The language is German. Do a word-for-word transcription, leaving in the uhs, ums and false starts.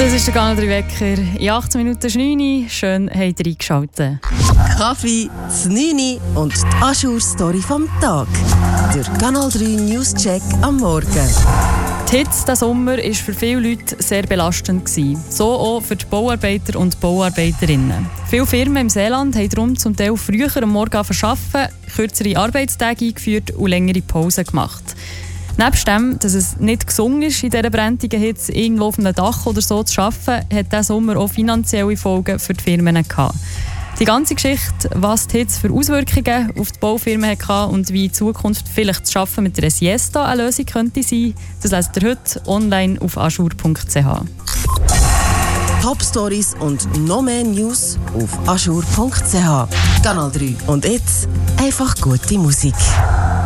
Das ist der Kanal drei Wecker. In achtzehn Minuten neun. Schön, habt ihr eingeschaltet. Kaffee, das neun und die Aschur-Story vom Tag. Der Kanal drei News-Check am Morgen. Die Hitze diesen Sommer war für viele Leute sehr belastend. So auch für die Bauarbeiter und Bauarbeiterinnen. Viele Firmen im Seeland haben darum zum Teil früher am Morgen verschaffen, kürzere Arbeitstage eingeführt und längere Pausen gemacht. Nebst dem, dass es nicht gesungen ist, in dieser brennenden Hitze irgendwo auf einem Dach oder so zu arbeiten, hat dieser Sommer auch finanzielle Folgen für die Firmen gehabt. Die ganze Geschichte, was die Hitze für Auswirkungen auf die Baufirmen hatte und wie in Zukunft vielleicht das Arbeiten mit einer Siesta eine Lösung könnte sein, das lest ihr heute online auf aschur punkt c h. Top-Stories und noch mehr News auf aschur punkt c h. Kanal drei. Und jetzt einfach gute Musik.